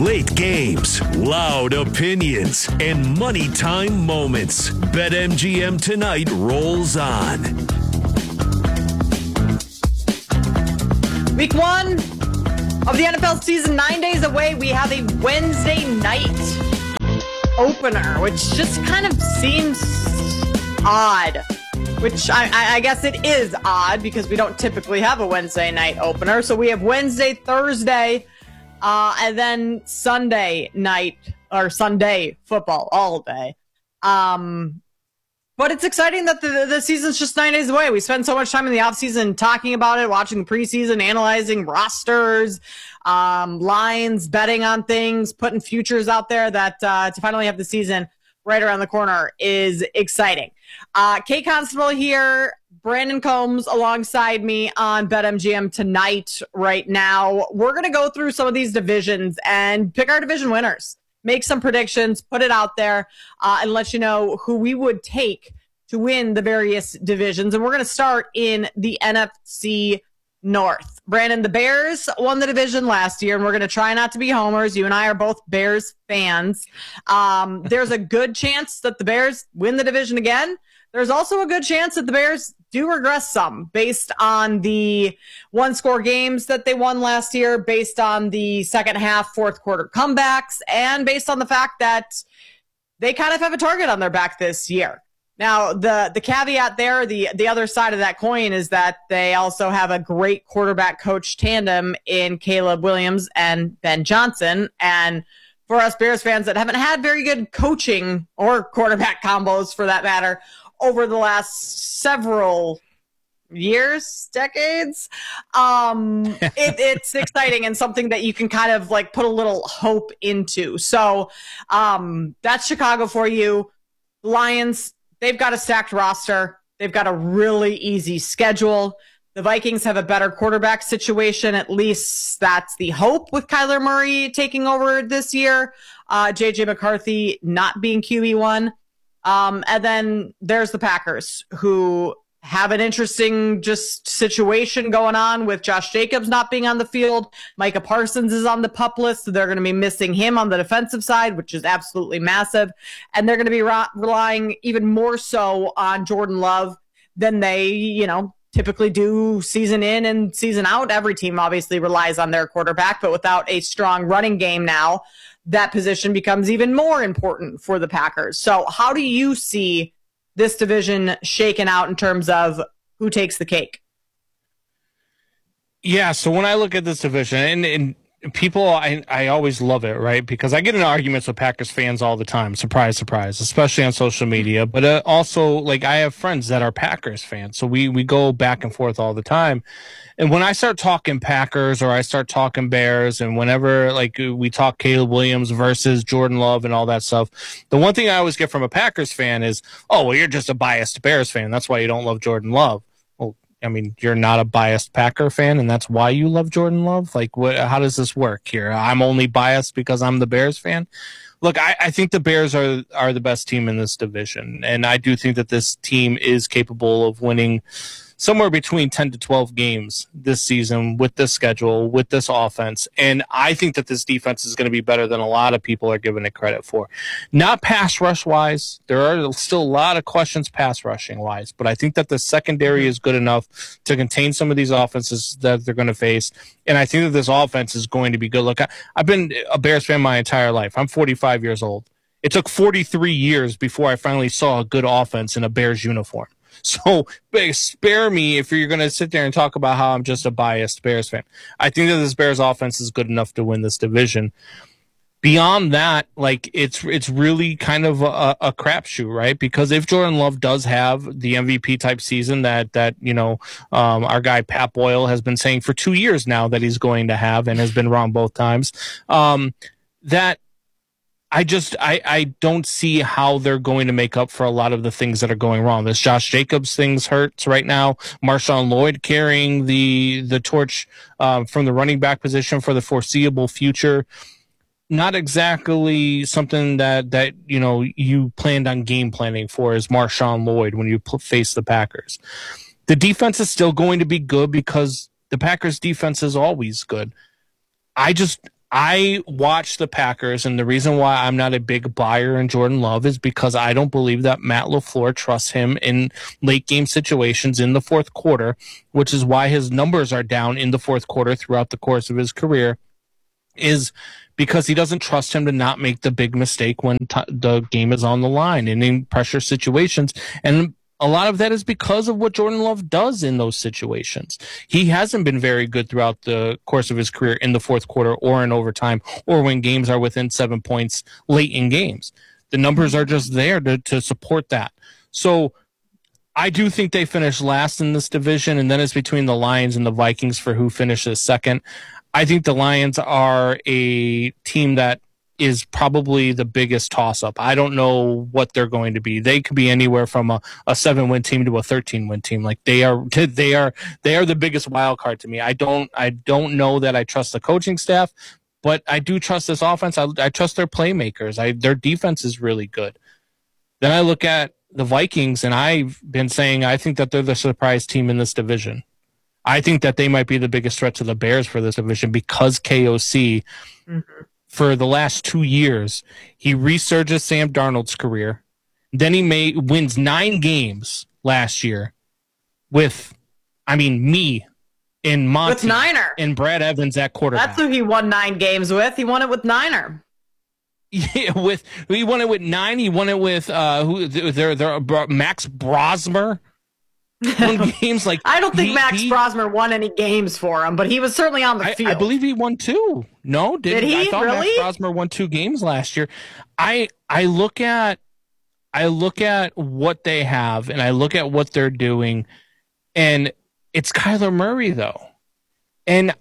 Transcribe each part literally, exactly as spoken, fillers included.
Late games, loud opinions, and money time moments. BetMGM Tonight rolls on. Week one of the N F L season, nine days away. We have a Wednesday night opener, which just kind of seems odd. Which I, I guess it is odd because we don't typically have a Wednesday night opener. So we have Wednesday, Thursday, uh, and then Sunday night or Sunday football all day. Um, but it's exciting that the, the season's just nine days away. We spend so much time in the offseason talking about it, watching the preseason, analyzing rosters, um, lines, betting on things, putting futures out there that uh, to finally have the season right around the corner is exciting. Uh, Kate Constable here, Brandon Combs alongside me on BetMGM Tonight right now. We're going to go through some of these divisions and pick our division winners, make some predictions, put it out there, uh, and let you know who we would take to win the various divisions. And we're going to start in the N F C North. Brandon, the Bears won the division last year, and we're going to try not to be homers. You and I are both Bears fans. Um, there's a good chance that the Bears win the division again. There's also a good chance that the Bears do regress some based on the one-score games that they won last year, based on the second half, fourth quarter comebacks, and based on the fact that they kind of have a target on their back this year. Now, the, the caveat there, the, the other side of that coin is that they also have a great quarterback coach tandem in Caleb Williams and Ben Johnson. And for us Bears fans that haven't had very good coaching or quarterback combos for that matter over the last several years, decades, um, it, it's exciting and something that you can kind of like put a little hope into. So um, that's Chicago for you. Lions, they've got a stacked roster. They've got a really easy schedule. The Vikings have a better quarterback situation. At least that's the hope with Kyler Murray taking over this year. Uh, J J McCarthy not being Q B one. Um, and then there's the Packers, who have an interesting just situation going on with Josh Jacobs not being on the field. Micah Parsons is on the PUP list, so they're going to be missing him on the defensive side, which is absolutely massive. And they're going to be re- relying even more so on Jordan Love than they, you know, typically do season in and season out. Every team obviously relies on their quarterback, but without a strong running game now, that position becomes even more important for the Packers. So how do you see this division shaken out in terms of who takes the cake? Yeah, so when I look at this division, and, and people, I, I always love it, right? Because I get in arguments with Packers fans all the time. Surprise, surprise, especially on social media. But uh, also, like, I have friends that are Packers fans, so we, we go back and forth all the time. And when I start talking Packers or I start talking Bears, and whenever like we talk Caleb Williams versus Jordan Love and all that stuff, the one thing I always get from a Packers fan is, oh, well, you're just a biased Bears fan. That's why you don't love Jordan Love. Well, I mean, you're not a biased Packer fan, and that's why you love Jordan Love? Like, what? How does this work here? I'm only biased because I'm the Bears fan? Look, I, I think the Bears are are the best team in this division, and I do think that this team is capable of winning somewhere between ten to twelve games this season with this schedule, with this offense. And I think that this defense is going to be better than a lot of people are giving it credit for. Not pass rush wise. There are still a lot of questions pass rushing wise, but I think that the secondary is good enough to contain some of these offenses that they're going to face. And I think that this offense is going to be good. Look, I, I've been a Bears fan my entire life. I'm forty-five years old. It took forty-three years before I finally saw a good offense in a Bears uniform. So spare me if you're going to sit there and talk about how I'm just a biased Bears fan. I think that this Bears offense is good enough to win this division. Beyond that, like it's it's really kind of a, a crapshoot, right? Because if Jordan Love does have the M V P type season that that you know um, our guy Pat Boyle has been saying for two years now that he's going to have, and has been wrong both times, um, that. I just I, I don't see how they're going to make up for a lot of the things that are going wrong. This Josh Jacobs things hurts right now. Marshawn Lloyd carrying the the torch uh, from the running back position for the foreseeable future. Not exactly something that that you know you planned on game planning for as Marshawn Lloyd when you pl- face the Packers. The defense is still going to be good because the Packers defense is always good. I just I watch the Packers, and the reason why I'm not a big buyer in Jordan Love is because I don't believe that Matt LaFleur trusts him in late game situations in the fourth quarter, which is why his numbers are down in the fourth quarter throughout the course of his career, is because he doesn't trust him to not make the big mistake when t- the game is on the line and in pressure situations. And a lot of that is because of what Jordan Love does in those situations. He hasn't been very good throughout the course of his career in the fourth quarter or in overtime or when games are within seven points late in games. The numbers are just there to, to support that. So I do think they finish last in this division, and then it's between the Lions and the Vikings for who finishes second. I think the Lions are a team that is probably the biggest toss-up. I don't know what they're going to be. They could be anywhere from a, a seven-win team to a thirteen-win team. Like they are, they are, they are the biggest wild card to me. I don't, I don't know that I trust the coaching staff, but I do trust this offense. I, I trust their playmakers. I, their defense is really good. Then I look at the Vikings, and I've been saying I think that they're the surprise team in this division. I think that they might be the biggest threat to the Bears for this division because K O C. Mm-hmm. For the last two years, he resurges Sam Darnold's career. Then he may, wins nine games last year with, I mean, me and Monty with Niner and Brad Evans at quarterback. That's who he won nine games with. He won it with Niner. Yeah, with he won it with nine. He won it with uh, who? They're, they're, Max Brosmer. Won games like I don't think he, Max he, Brosmer won any games for him, but he was certainly on the I, field. I believe he won two. No, did, did he? I thought really? Max Brosmer won two games last year. I I look at I look at what they have, and I look at what they're doing, and it's Kyler Murray though, and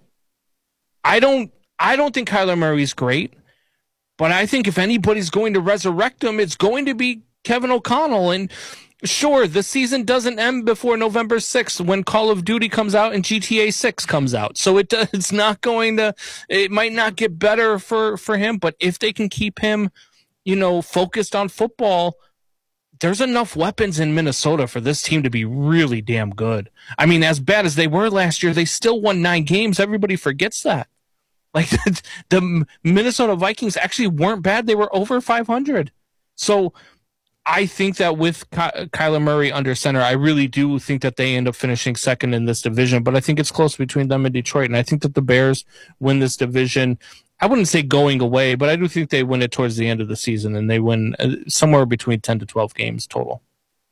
I don't I don't think Kyler Murray's great, but I think if anybody's going to resurrect him, it's going to be Kevin O'Connell. And sure, the season doesn't end before November sixth when Call of Duty comes out and G T A six comes out. So it does, it's not going to, it might not get better for, for him, but if they can keep him, you know, focused on football, there's enough weapons in Minnesota for this team to be really damn good. I mean, as bad as they were last year, they still won nine games. Everybody forgets that. Like the, the Minnesota Vikings actually weren't bad. They were over five hundred. So I think that with Ky- Kyler Murray under center, I really do think that they end up finishing second in this division, but I think it's close between them and Detroit. And I think that the Bears win this division. I wouldn't say going away, but I do think they win it towards the end of the season, and they win somewhere between ten to twelve games total.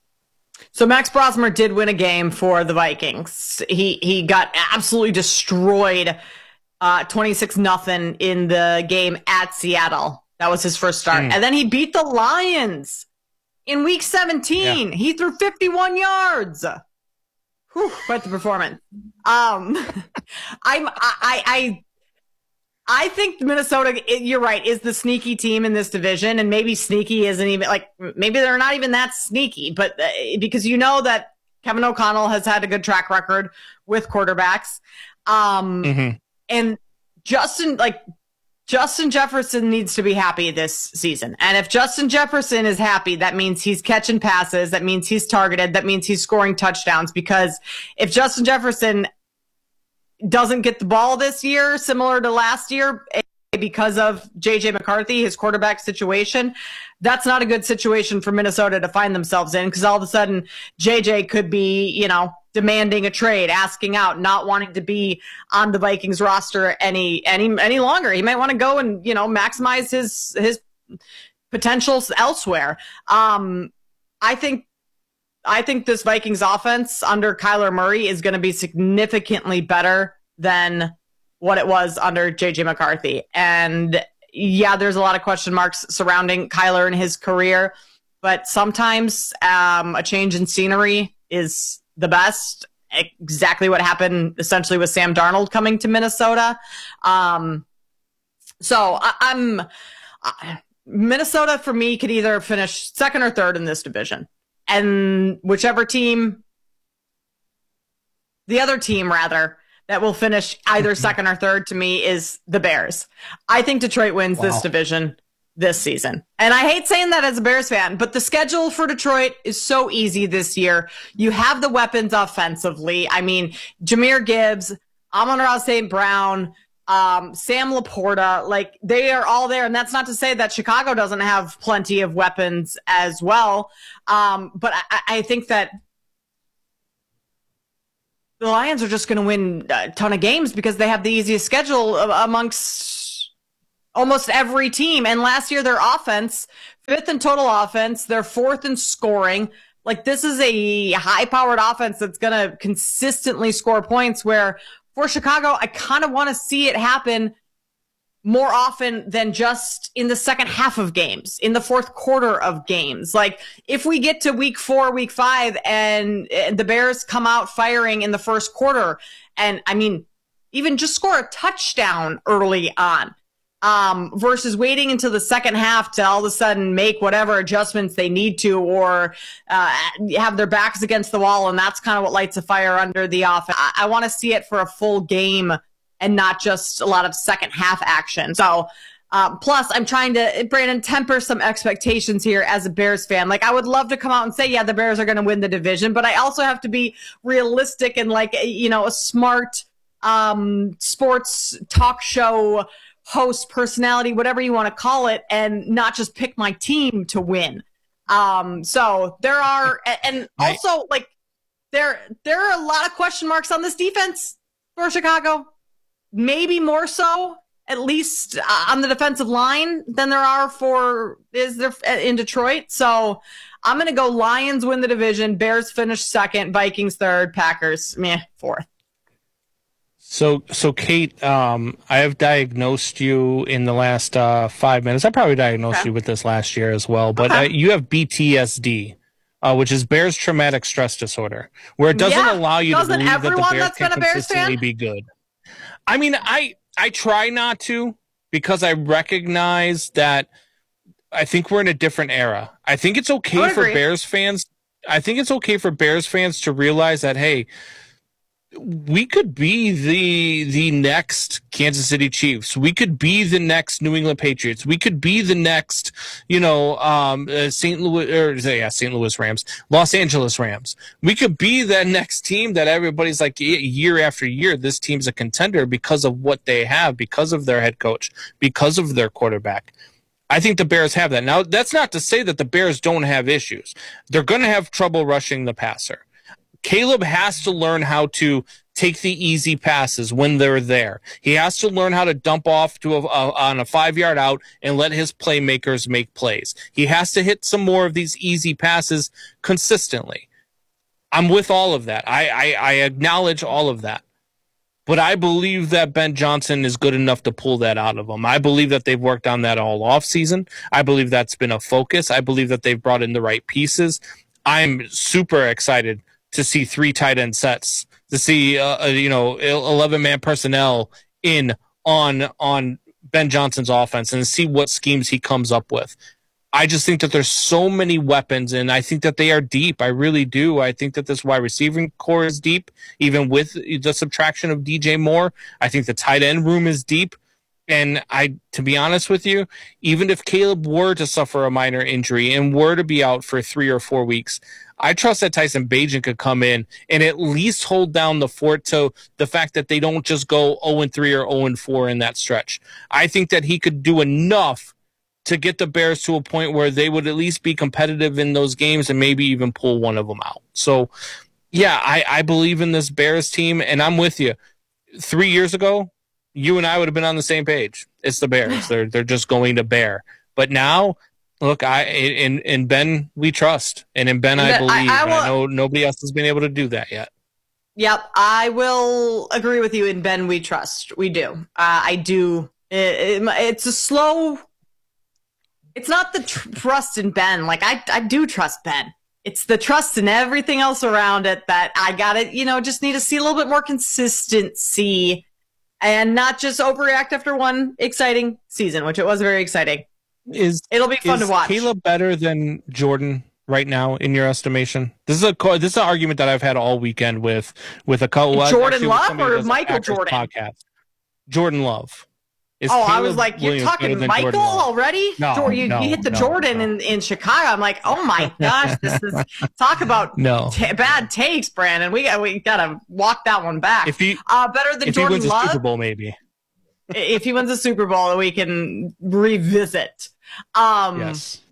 So Max Brosmer did win a game for the Vikings. He, he got absolutely destroyed, uh, twenty-six nothing in the game at Seattle. That was his first start. Mm. And then he beat the Lions. In week seventeen, yeah. He threw fifty-one yards. Whew, quite the performance. Um, I'm, I, I, I think Minnesota, you're right, is the sneaky team in this division, and maybe sneaky isn't even, like, maybe they're not even that sneaky, but uh, because you know that Kevin O'Connell has had a good track record with quarterbacks. Um, mm-hmm. And Justin, like, Justin Jefferson needs to be happy this season. And if Justin Jefferson is happy, that means he's catching passes. That means he's targeted. That means he's scoring touchdowns. Because if Justin Jefferson doesn't get the ball this year, similar to last year, because of J J McCarthy, his quarterback situation, that's not a good situation for Minnesota to find themselves in. Because all of a sudden, J J could be, you know, demanding a trade, asking out, not wanting to be on the Vikings roster any any any longer. He might want to go and, you know, maximize his his potentials elsewhere. Um, I think I think this Vikings offense under Kyler Murray is going to be significantly better than what it was under J J McCarthy. And yeah, there's a lot of question marks surrounding Kyler and his career, but sometimes um, a change in scenery is the best. Exactly what happened essentially with Sam Darnold coming to Minnesota. Um, so I, I'm I, Minnesota for me could either finish second or third in this division, and whichever team, the other team rather, that will finish either second or third to me is the Bears. I think Detroit wins wow. this division this season. And I hate saying that as a Bears fan, but the schedule for Detroit is so easy this year. You have the weapons offensively. I mean, Jahmyr Gibbs, Amon-Ra Saint Brown, Um, Sam Laporta, like they are all there. And that's not to say that Chicago doesn't have plenty of weapons as well. Um, but I, I think that the Lions are just going to win a ton of games because they have the easiest schedule amongst almost every team. And last year, their offense, fifth in total offense, they're fourth in scoring. Like this is a high-powered offense that's going to consistently score points where for Chicago, I kind of want to see it happen more often than just in the second half of games, in the fourth quarter of games. Like if we get to week four, week five, and the Bears come out firing in the first quarter, and I mean, even just score a touchdown early on, um, versus waiting until the second half to all of a sudden make whatever adjustments they need to, or uh, have their backs against the wall, and that's kind of what lights a fire under the offense. I, I want to see it for a full game and not just a lot of second half action. So, uh, plus I'm trying to, Brandon, temper some expectations here as a Bears fan. Like I would love to come out and say, yeah, the Bears are going to win the division, but I also have to be realistic and like, you know, a smart um, sports talk show host, personality, whatever you want to call it, and not just pick my team to win. Um, so there are, and also like there, there are a lot of question marks on this defense for Chicago. Maybe more so, at least uh, on the defensive line than there are for is there in Detroit. So I'm going to go Lions win the division, Bears finish second, Vikings third, Packers meh fourth. So, so Kate, um, I have diagnosed you in the last uh, five minutes. I probably diagnosed okay. you with this last year as well, but okay. uh, you have B T S D, uh, which is Bears Traumatic Stress Disorder, where it doesn't yeah. allow you doesn't to believe that the Bears can Bears consistently fan? be good. I mean, I I try not to because I recognize that I think we're in a different era. I think it's okay for agree. Bears fans. I think it's okay for Bears fans to realize that, hey, we could be the the next Kansas City Chiefs. We could be the next New England Patriots. We could be the next, you know, um, uh, Saint Louis or yeah, Saint Louis Rams, Los Angeles Rams. We could be that next team that everybody's like year after year. This team's a contender because of what they have, because of their head coach, because of their quarterback. I think the Bears have that. Now, that's not to say that the Bears don't have issues. They're going to have trouble rushing the passer. Caleb has to learn how to take the easy passes when they're there. He has to learn how to dump off to a, a, on a five-yard out and let his playmakers make plays. He has to hit some more of these easy passes consistently. I'm with all of that. I, I, I acknowledge all of that. But I believe that Ben Johnson is good enough to pull that out of him. I believe that they've worked on that all offseason. I believe that's been a focus. I believe that they've brought in the right pieces. I'm super excited to see three tight end sets, to see uh, you know eleven man personnel in on on Ben Johnson's offense, and see what schemes he comes up with. I just think that there's so many weapons, and I think that they are deep. I really do. I think that this wide receiving core is deep, even with the subtraction of D J Moore. I think the tight end room is deep. And I, to be honest with you, even if Caleb were to suffer a minor injury and were to be out for three or four weeks, I trust that Tyson Bagent could come in and at least hold down the fort to the fact that they don't just go oh and three or oh and four in that stretch. I think that he could do enough to get the Bears to a point where they would at least be competitive in those games and maybe even pull one of them out. So, yeah, I, I believe in this Bears team, and I'm with you. Three years ago, you and I would have been on the same page. It's the Bears. They're they're just going to bear. But now, look, I in in Ben we trust, and in Ben I believe. I, I, will, I know nobody else has been able to do that yet. Yep, I will agree with you. In Ben we trust. We do. Uh, I do. It, it, it's a slow. It's not the tr- trust in Ben. Like I I do trust Ben. It's the trust in everything else around it that I got it. You know, just need to see a little bit more consistency. And not just overreact after one exciting season, which it was very exciting. Is It'll be fun is to watch. Caleb better than Jordan right now, in your estimation? This is a this is an argument that I've had all weekend with with a couple. Jordan Love or Michael Jordan? Podcast. Jordan Love. Is oh, Caleb I was like, you're Williams talking Michael already? No, Jordan, you, no, you hit the no, Jordan no. in, in Chicago. I'm like, oh my gosh, this is talk about no. t- bad takes, Brandon. We got we got to walk that one back. If he, uh, better than if Jordan he wins Love. a Super Bowl, maybe. if he wins the Super Bowl, we can revisit. Um, yes.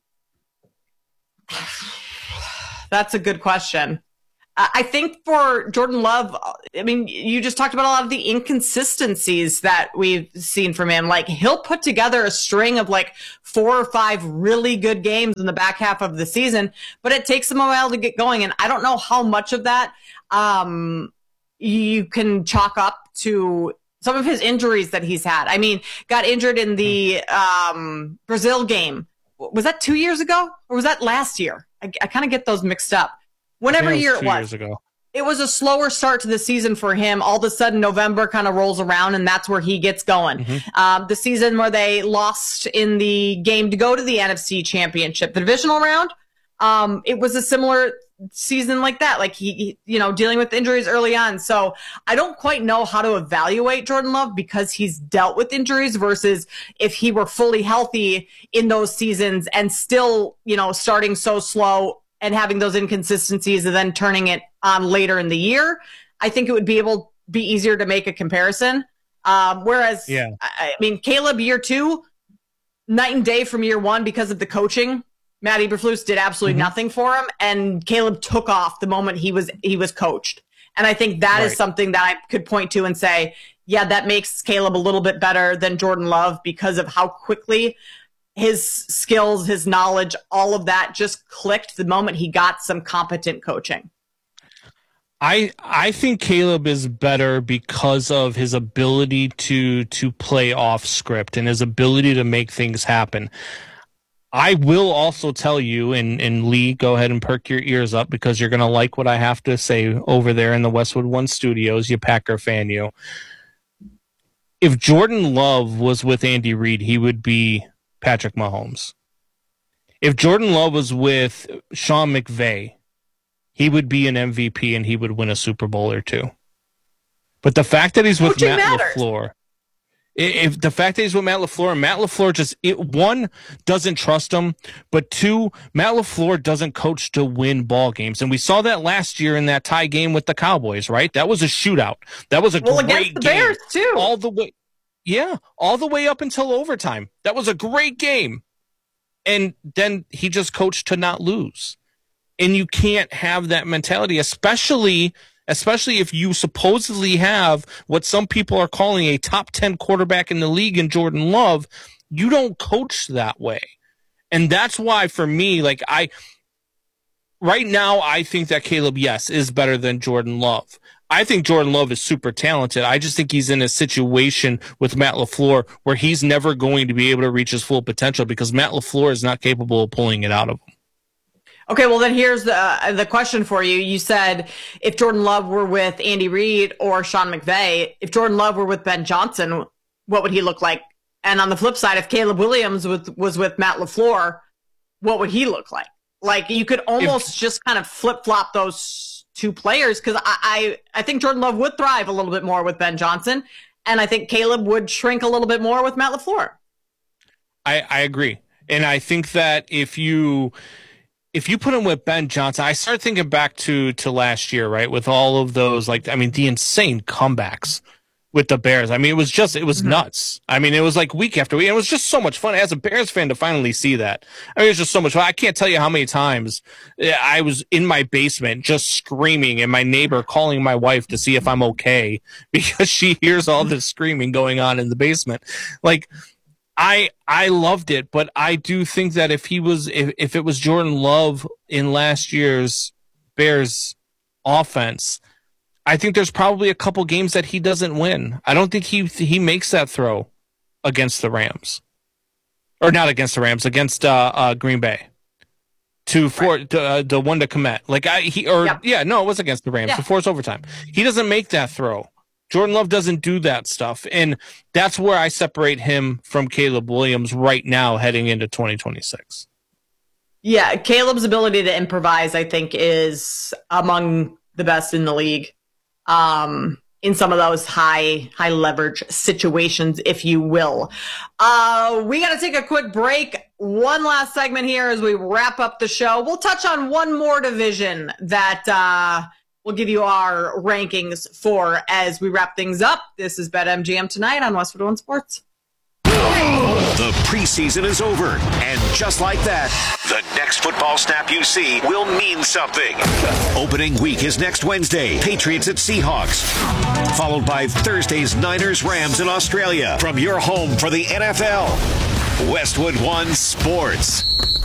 That's a good question. I think for Jordan Love, I mean, you just talked about a lot of the inconsistencies that we've seen from him. Like, he'll put together a string of like four or five really good games in the back half of the season, but it takes him a while to get going. And I don't know how much of that um, you can chalk up to some of his injuries that he's had. I mean, got injured in the um, Brazil game. Was that two years ago or was that last year? I, I kind of get those mixed up. Whenever year it was, years ago. It was a slower start to the season for him. All of a sudden, November kind of rolls around, and that's where he gets going. Mm-hmm. Um, the season where they lost in the game to go to the N F C Championship, the divisional round, um, it was a similar season like that. Like he, he, you know, dealing with injuries early on. So I don't quite know how to evaluate Jordan Love because he's dealt with injuries versus if he were fully healthy in those seasons and still, you know, starting so slow and having those inconsistencies and then turning it on later in the year. I think it would be able be easier to make a comparison. Um, whereas, yeah. I, I mean, Caleb year two, night and day from year one because of the coaching. Matt Eberflus did absolutely mm-hmm. nothing for him, and Caleb took off the moment he was he was coached. And I think that right. is something that I could point to and say, yeah, that makes Caleb a little bit better than Jordan Love because of how quickly his skills, his knowledge, all of that just clicked the moment he got some competent coaching. I I think Caleb is better because of his ability to to play off script and his ability to make things happen. I will also tell you, and, and Lee, go ahead and perk your ears up because you're going to like what I have to say over there in the Westwood One Studios, you Packer fan, you. If Jordan Love was with Andy Reid, he would be Patrick Mahomes. If Jordan Love was with Sean McVay, he would be an M V P and he would win a Super Bowl or two. But the fact that he's with Coaching Matt matters. LaFleur, if the fact that he's with Matt LaFleur, and Matt LaFleur just, it, one, doesn't trust him, but two, Matt LaFleur doesn't coach to win ball games. And we saw that last year in that tie game with the Cowboys, right? That was a shootout. That was a well, great against the game. Bears, too. All the way. Yeah, all the way up until overtime. That was a great game. And then he just coached to not lose. And you can't have that mentality, especially especially if you supposedly have what some people are calling a top ten quarterback in the league in Jordan Love. You don't coach that way. And that's why, for me, like I, right now, I think that Caleb, yes, is better than Jordan Love. I think Jordan Love is super talented. I just think he's in a situation with Matt LaFleur where he's never going to be able to reach his full potential because Matt LaFleur is not capable of pulling it out of him. Okay, well then here's the uh, the question for you. You said if Jordan Love were with Andy Reid or Sean McVay, if Jordan Love were with Ben Johnson, what would he look like? And on the flip side, if Caleb Williams was, was with Matt LaFleur, what would he look like? Like you could almost if, just kind of flip-flop those two players because I, I I think Jordan Love would thrive a little bit more with Ben Johnson, and I think Caleb would shrink a little bit more with Matt LaFleur. I, I agree. And I think that if you if you put him with Ben Johnson, I start thinking back to to last year, right? With all of those, like I mean, the insane comebacks with the Bears. I mean, it was just, it was mm-hmm. nuts. I mean, it was like week after week. It was just so much fun as a Bears fan to finally see that. I mean, it was just so much fun. I can't tell you how many times I was in my basement just screaming and my neighbor calling my wife to see if I'm okay because she hears all this screaming going on in the basement. Like, I I loved it, but I do think that if he was, if, if it was Jordan Love in last year's Bears offense, I think there's probably a couple games that he doesn't win. I don't think he he makes that throw against the Rams, or not against the Rams, against uh, uh, Green Bay, to for right. to, uh, the one to commit. Like I he or yep. yeah, no, it was against the Rams. Yeah. The forced overtime. He doesn't make that throw. Jordan Love doesn't do that stuff, and that's where I separate him from Caleb Williams right now, heading into twenty twenty-six. Yeah, Caleb's ability to improvise, I think, is among the best in the league. Um, in some of those high, high leverage situations, if you will. Uh, we got to take a quick break. One last segment here as we wrap up the show. We'll touch on one more division that, uh, we'll give you our rankings for as we wrap things up. This is BetMGM Tonight on Westwood One Sports. The preseason is over, and just like that, the next football snap you see will mean something. Opening week is next Wednesday, Patriots at Seahawks, followed by Thursday's Niners Rams in Australia. From your home for the N F L, Westwood One Sports.